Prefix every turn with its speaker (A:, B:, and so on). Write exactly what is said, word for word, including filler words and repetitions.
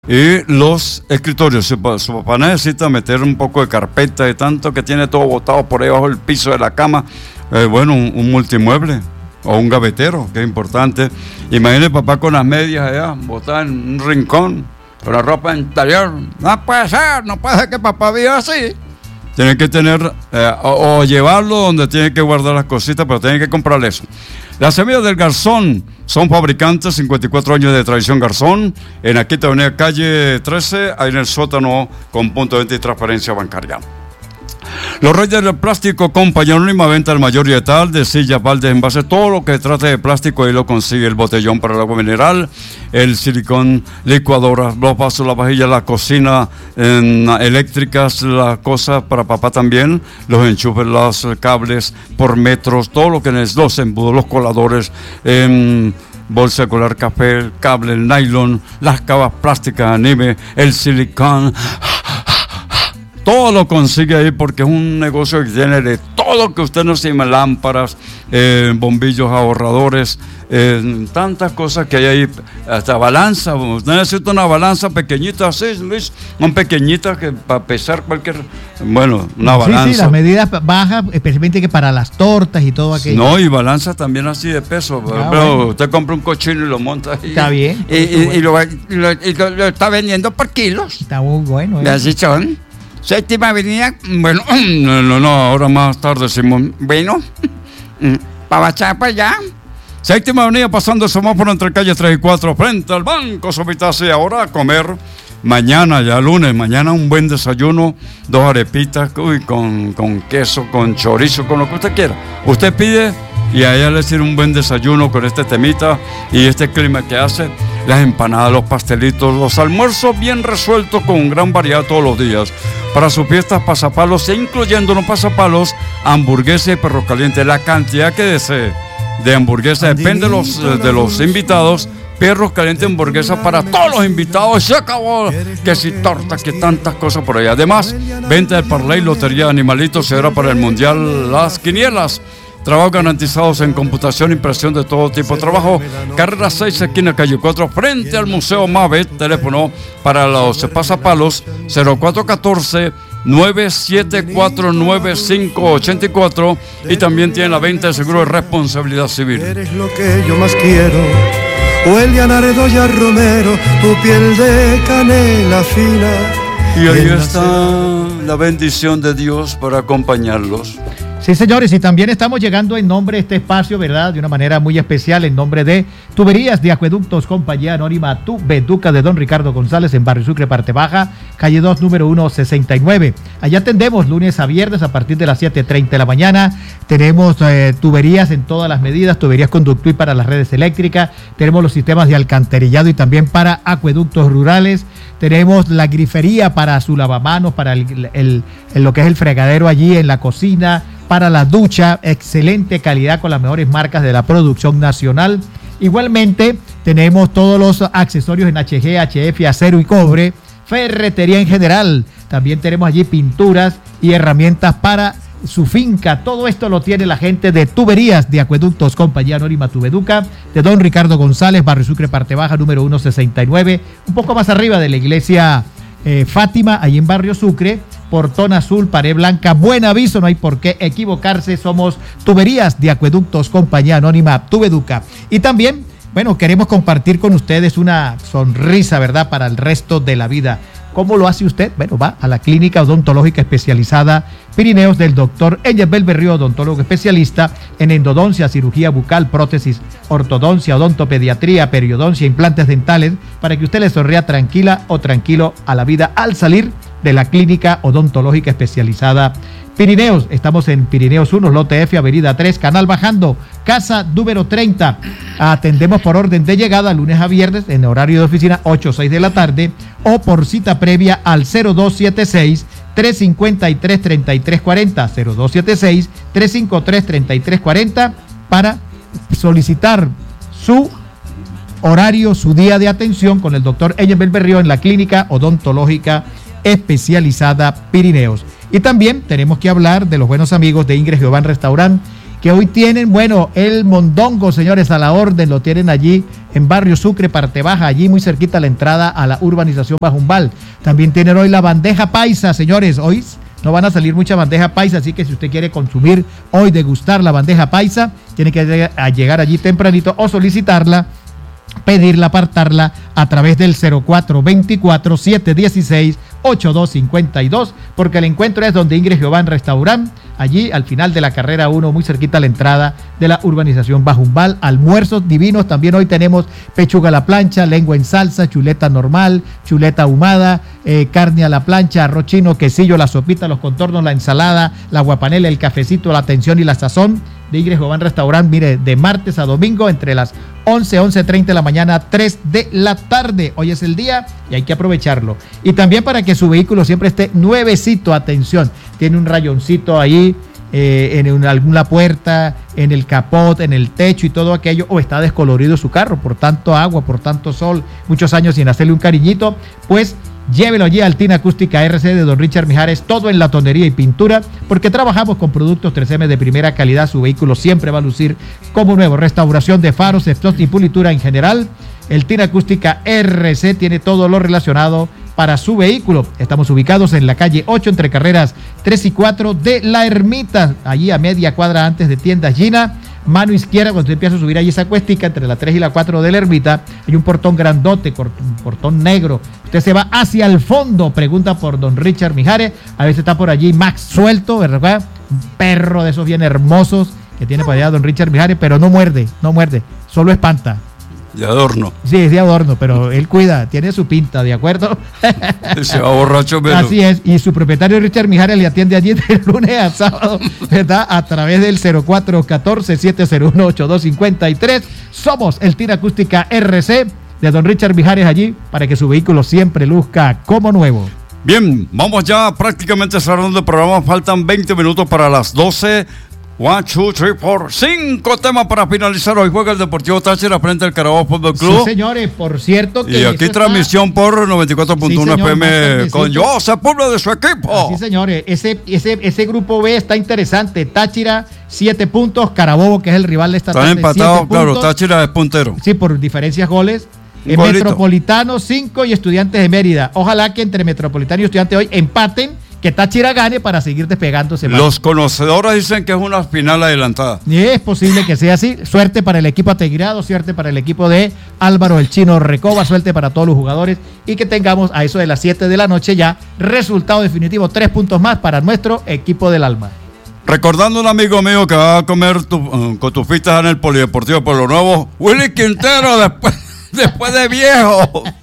A: Y los escritorios, su, su papá necesita meter un poco de carpeta de tanto que tiene todo botado por ahí bajo el piso de la cama. Eh, bueno, un, un multimueble o un gavetero, que es importante. Imagine papá con las medias allá, botadas en un rincón, con la ropa interior. No puede ser, no puede ser que papá viva así. Tienen que tener, eh, o, o llevarlo donde tienen que guardar las cositas, pero tienen que comprarle eso. Las semillas del Garzón son fabricantes, cincuenta y cuatro años de tradición Garzón, en aquí te Avenida Calle trece, ahí en el sótano con punto de venta y transferencia bancaria. Los Reyes del Plástico, compañía anónima, venta al mayor y tal, de sillas, baldes, envases, todo lo que trate de plástico, ahí lo consigue. El botellón para el agua mineral, el silicón, licuadoras, los vasos, la vajilla, la cocina, en, eléctricas, las cosas para papá también, los enchufes, los cables por metros, todo lo que necesita, los embudos, los coladores, eh, bolsa de colar café, el cable, el nylon, las cabas plásticas, anime, el silicón. Todo lo consigue ahí porque es un negocio que tiene de todo que usted no se llama, lámparas, eh, bombillos ahorradores, eh, tantas cosas que hay ahí, hasta balanza. Usted necesita una balanza pequeñita así, Luis, una pequeñita que para pesar cualquier, bueno, una balanza.
B: Sí, sí, las medidas bajas, especialmente que para las tortas y todo aquello.
A: No, y balanza también así de peso,
B: ah,
A: pero
B: bueno.
A: Usted compra un cochino y lo monta ahí.
B: Está bien.
A: Y, y, y, lo, y, lo, y lo, lo está vendiendo por kilos.
B: Está muy bueno.
A: ¿Eh? Así son. Séptima Avenida, bueno, no, no, no, ahora más tarde decimos, bueno, para echar para allá. Séptima Avenida, pasando el semáforo entre calles tres y cuatro, frente al Banco Sovitasi. Ahora a comer, mañana, ya lunes, mañana un buen desayuno, dos arepitas, uy, con, con queso, con chorizo, con lo que usted quiera. Usted pide y a ella le sirve un buen desayuno con este temita y este clima que hace. Las empanadas, los pastelitos, los almuerzos bien resueltos con gran variedad todos los días. Para sus fiestas, pasapalos, e incluyendo los pasapalos, hamburguesa y perro caliente. La cantidad que desee de hamburguesa depende de los, de los invitados. Perros calientes, hamburguesa para todos los invitados. Se acabó. Que si torta, que tantas cosas por ahí. Además, venta de parlay, lotería de animalitos, se hará para el mundial las quinielas. Trabajos garantizados en computación, impresión de todo tipo de trabajo. Carrera seis, esquina calle cuatro, frente al Museo Mavet. Teléfono para los pasapalos cero cuatro uno cuatro, nueve siete cuatro, nueve cinco ocho cuatro. Y también tiene la venta de seguro de responsabilidad civil.
C: Eres lo que yo más quiero. Huele a Naredo Romero, tu piel de canela fina.
A: Y ahí está la bendición de Dios para acompañarlos.
B: Sí, señores, y también estamos llegando en nombre de este espacio, ¿verdad? De una manera muy especial, en nombre de Tuberías de Acueductos, compañía anónima Tubeduca de don Ricardo González, en Barrio Sucre, parte baja, calle dos, número ciento sesenta y nueve. Allá atendemos lunes a viernes a partir de las siete treinta de la mañana. Tenemos eh, tuberías en todas las medidas, tuberías conductuales para las redes eléctricas, tenemos los sistemas de alcantarillado y también para acueductos rurales. Tenemos la grifería para su lavamanos, para el, el, el, lo que es el fregadero allí en la cocina, para la ducha, excelente calidad con las mejores marcas de la producción nacional. Igualmente, tenemos todos los accesorios en H G, H F, acero y cobre, ferretería en general. También tenemos allí pinturas y herramientas para su finca. Todo esto lo tiene la gente de Tuberías de Acueductos, compañía anónima Tubeduca, de don Ricardo González, Barrio Sucre, parte baja, número ciento sesenta y nueve, un poco más arriba de la iglesia eh, Fátima, ahí en Barrio Sucre. Portón azul, pared blanca, buen aviso, no hay por qué equivocarse. Somos Tuberías de Acueductos, compañía anónima Tubeduca. Y también, bueno, queremos compartir con ustedes una sonrisa, ¿verdad?, para el resto de la vida. ¿Cómo lo hace usted? Bueno, va a la clínica odontológica especializada Pirineos del doctor Enyes Belberrío, odontólogo especialista en endodoncia, cirugía bucal, prótesis, ortodoncia, odontopediatría, periodoncia, implantes dentales, para que usted le sonría tranquila o tranquilo a la vida al salir de la clínica odontológica especializada Pirineos. Estamos en Pirineos uno, lote F, avenida tres, canal bajando, casa número treinta. Atendemos por orden de llegada lunes a viernes en horario de oficina ocho a seis de la tarde o por cita previa al cero dos siete seis, tres cinco tres, tres tres cuatro cero, cero dos siete seis, tres cinco tres, tres tres cuatro cero para solicitar su horario, su día de atención con el doctor Enyes Belberrío en la clínica odontológica especializada Pirineos. Y también tenemos que hablar de los buenos amigos de Ingres Giován Restaurant. que hoy tienen, bueno, el mondongo, señores, a la orden, lo tienen allí en Barrio Sucre, parte baja, allí muy cerquita a la entrada a la urbanización Bajumbal. También tienen hoy la bandeja paisa, señores, hoy no van a salir mucha bandeja paisa, así que si usted quiere consumir hoy, degustar la bandeja paisa, tiene que llegar allí tempranito o solicitarla, pedirla, apartarla a través del cero cuatro veinticuatro, siete dieciséis, ochenta y dos cincuenta y dos, porque el encuentro es donde Ingrid Giován Restaurant, allí al final de la carrera uno, muy cerquita a la entrada de la urbanización Bajumbal. Almuerzos divinos, también hoy tenemos pechuga a la plancha, lengua en salsa, chuleta normal, chuleta ahumada, eh, carne a la plancha, arroz chino, quesillo, la sopita, los contornos, la ensalada, la guapanela, el cafecito, la atención y la sazón de Ingrid Giován Restaurant, mire, de martes a domingo entre las once, once treinta de la mañana, tres de la tarde. Hoy es el día y hay que aprovecharlo. Y también para que su vehículo siempre esté nuevecito, atención, tiene un rayoncito ahí eh, en una, alguna puerta, en el capot, en el techo y todo aquello, o está descolorido su carro por tanto agua, por tanto sol, muchos años sin hacerle un cariñito, pues llévelo allí al Tina Acústica R C de don Richard Mijares, todo en latonería y pintura, porque trabajamos con productos tres eme de primera calidad. Su vehículo siempre va a lucir como nuevo. Restauración de faros, exhaust y pulitura en general. El Tina Acústica R C tiene todo lo relacionado para su vehículo. Estamos ubicados en la calle ocho, entre carreras tres y cuatro de La Ermita, allí a media cuadra antes de Tiendas Gina. Mano izquierda, cuando usted empieza a subir ahí esa cuestica entre la tres y la cuatro de La Ermita, hay un portón grandote, un portón negro. Usted se va hacia el fondo, pregunta por don Richard Mijares. A veces está por allí Max Suelto, ¿verdad? Un perro de esos bien hermosos que tiene para allá don Richard Mijares, pero no muerde, no muerde, solo espanta.
A: De adorno.
B: Sí, es de adorno, pero él cuida, tiene su pinta, ¿de acuerdo?
A: Se va borracho, pero...
B: Así es, y su propietario Richard Mijares le atiende allí de lunes a sábado, ¿verdad? A través del cero cuatro uno cuatro, siete cero uno, ocho dos cinco tres. Somos el Tina Acústica R C de don Richard Mijares allí, para que su vehículo siempre luzca como nuevo.
A: Bien, vamos ya prácticamente cerrando el programa, faltan veinte minutos para las doce. One, two, three, four, cinco temas para finalizar. Hoy juega el Deportivo Táchira frente al Carabobo Fútbol Club.
B: Sí, señores, por cierto que
A: y aquí transmisión está... por noventa y cuatro punto uno sí, F M con José Pueblo de su equipo.
B: Sí, señores, ese, ese, ese grupo B está interesante. Táchira, siete puntos. Carabobo, que es el rival de esta tarde,
A: están empatados, claro, Táchira es puntero.
B: Sí, por diferencias goles. El Metropolitano, cinco y Estudiantes de Mérida. Ojalá que entre Metropolitano y Estudiantes hoy empaten, que Táchira gane para seguir despegándose más.
A: Los conocedores dicen que es una final adelantada.
B: Y es posible que sea así. Suerte para el equipo ategrado, suerte para el equipo de Álvaro el Chino Recoba, suerte para todos los jugadores y que tengamos a eso de las siete de la noche ya resultado definitivo, tres puntos más para nuestro equipo del alma.
A: Recordando a un amigo mío que va a comer tu, uh, cotufitas en el Polideportivo Pueblo Nuevo, Willy Quintero, después, después de viejo.